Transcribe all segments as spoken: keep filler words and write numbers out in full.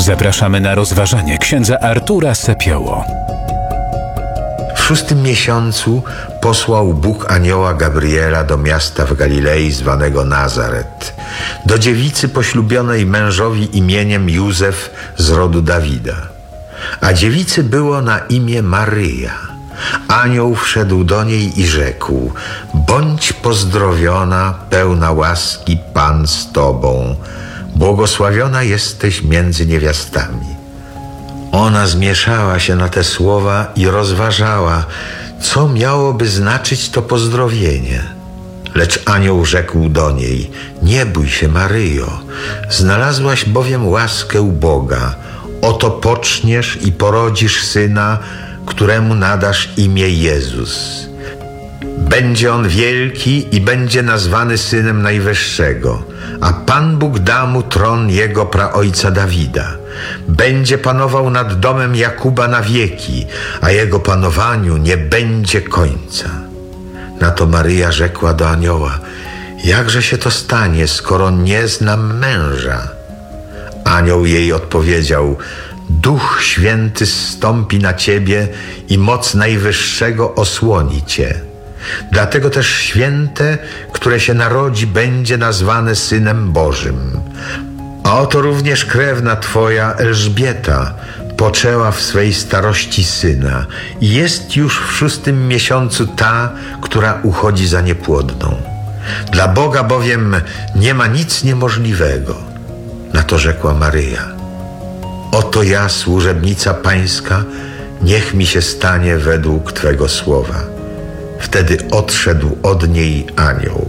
Zapraszamy na rozważanie księdza Artura Sepioło. W szóstym miesiącu posłał Bóg anioła Gabriela do miasta w Galilei zwanego Nazaret, do dziewicy poślubionej mężowi imieniem Józef z rodu Dawida. A dziewicy było na imię Maryja. Anioł wszedł do niej i rzekł: bądź pozdrowiona, pełna łaski, Pan z tobą, błogosławiona jesteś między niewiastami. Ona zmieszała się na te słowa i rozważała, co miałoby znaczyć to pozdrowienie. Lecz anioł rzekł do niej: nie bój się, Maryjo, znalazłaś bowiem łaskę u Boga. Oto poczniesz i porodzisz syna, któremu nadasz imię Jezus. Będzie on wielki i będzie nazwany Synem Najwyższego, a Pan Bóg da mu tron jego praojca Dawida. Będzie panował nad domem Jakuba na wieki, a jego panowaniu nie będzie końca. Na to Maryja rzekła do anioła: jakże się to stanie, skoro nie znam męża? Anioł jej odpowiedział: Duch Święty zstąpi na ciebie i moc Najwyższego osłoni cię. Dlatego też święte, które się narodzi, będzie nazwane Synem Bożym. A oto również krewna twoja Elżbieta poczęła w swej starości syna i jest już w szóstym miesiącu ta, która uchodzi za niepłodną. Dla Boga bowiem nie ma nic niemożliwego. Na to rzekła Maryja: oto ja, służebnica Pańska, niech mi się stanie według Twego słowa. Wtedy odszedł od niej anioł.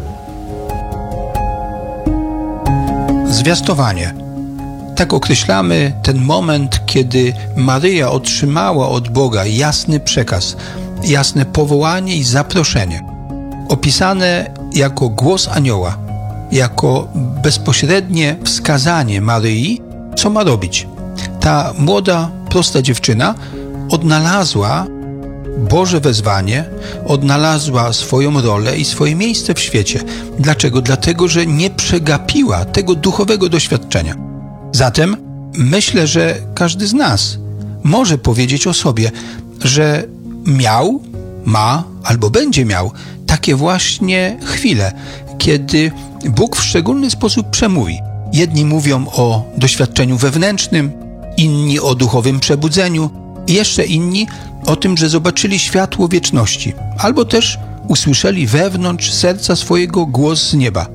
Zwiastowanie. Tak określamy ten moment, kiedy Maryja otrzymała od Boga jasny przekaz, jasne powołanie i zaproszenie, opisane jako głos anioła, jako bezpośrednie wskazanie Maryi, co ma robić. Ta młoda, prosta dziewczyna odnalazła Boże wezwanie, odnalazła swoją rolę i swoje miejsce w świecie. Dlaczego? Dlatego, że nie przegapiła tego duchowego doświadczenia. Zatem myślę, że każdy z nas może powiedzieć o sobie, że miał, ma albo będzie miał takie właśnie chwile, kiedy Bóg w szczególny sposób przemówi. Jedni mówią o doświadczeniu wewnętrznym, inni o duchowym przebudzeniu, i jeszcze inni o tym, że zobaczyli światło wieczności, albo też usłyszeli wewnątrz serca swojego głos z nieba.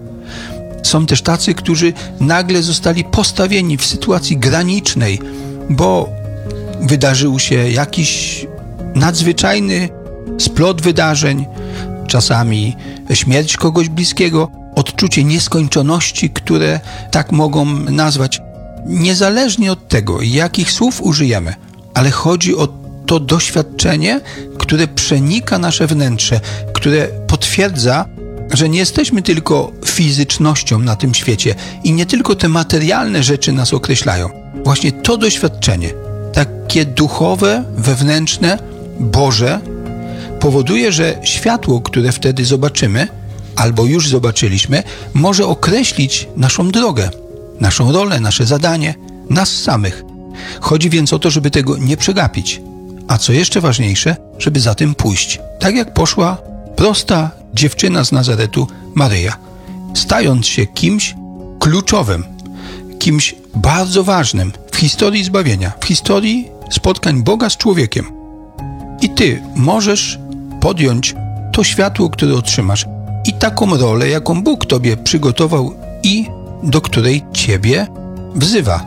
Są też tacy, którzy nagle zostali postawieni w sytuacji granicznej, bo wydarzył się jakiś nadzwyczajny splot wydarzeń, czasami śmierć kogoś bliskiego, odczucie nieskończoności, które tak mogą nazwać. Niezależnie od tego, jakich słów użyjemy, ale chodzi o to doświadczenie, które przenika nasze wnętrze, które potwierdza, że nie jesteśmy tylko fizycznością na tym świecie i nie tylko te materialne rzeczy nas określają. Właśnie to doświadczenie, takie duchowe, wewnętrzne, Boże, powoduje, że światło, które wtedy zobaczymy, albo już zobaczyliśmy, może określić naszą drogę, naszą rolę, nasze zadanie, nas samych. Chodzi więc o to, żeby tego nie przegapić, a co jeszcze ważniejsze, żeby za tym pójść. Tak jak poszła prosta dziewczyna z Nazaretu, Maryja, stając się kimś kluczowym, kimś bardzo ważnym w historii zbawienia, w historii spotkań Boga z człowiekiem. I ty możesz podjąć to światło, które otrzymasz, i taką rolę, jaką Bóg tobie przygotował i do której ciebie wzywa.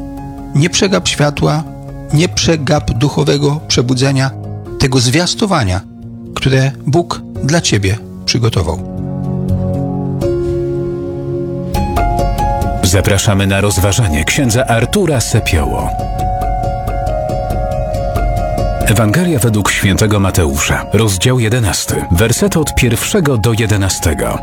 Nie przegap światła, nie przegap duchowego przebudzenia, tego zwiastowania, które Bóg dla ciebie przygotował. Zapraszamy na rozważanie księdza Artura Sepioło. Ewangelia według świętego Mateusza, rozdział jedenasty, wersety od pierwszego do jedenastego.